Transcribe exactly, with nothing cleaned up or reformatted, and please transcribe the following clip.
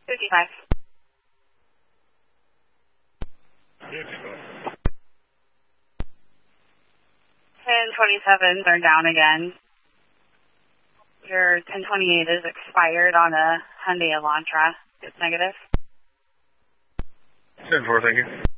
fifty-five. fifty-five. ten twenty-sevens are down again. Your ten twenty-eight is expired on a Hyundai Elantra. It's negative. ten four, thank you.